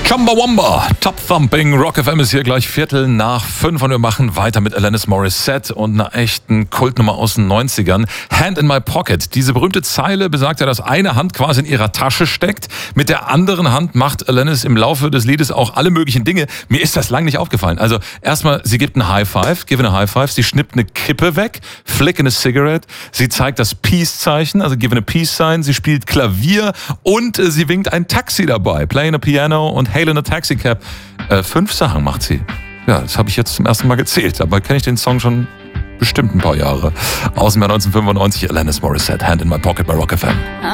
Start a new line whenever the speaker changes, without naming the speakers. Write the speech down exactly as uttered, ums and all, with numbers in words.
Chumbawamba, Top Thumping, Rock F M ist hier gleich Viertel nach fünf und wir machen weiter mit Alanis Morissette und einer echten Kultnummer aus den neunzigern. Hand in my pocket. Diese berühmte Zeile besagt ja, dass eine Hand quasi in ihrer Tasche steckt. Mit der anderen Hand macht Alanis im Laufe des Liedes auch alle möglichen Dinge. Mir ist das lang nicht aufgefallen. Also erstmal, sie gibt einen High Five, give a High Five. Sie schnippt eine Kippe weg, flick in a cigarette. Sie zeigt das Peace-Zeichen, also give a Peace Sign. Sie spielt Klavier und äh, sie winkt ein Taxi dabei. Playing a Piano und Hail in a Taxicab. Äh, fünf Sachen macht sie. Ja, das habe ich jetzt zum ersten Mal gezählt. Aber kenne ich den Song schon bestimmt ein paar Jahre. Aus dem Jahr neunzehnhundertfünfundneunzig, Alanis Morissette, Hand in my pocket bei Rock F M.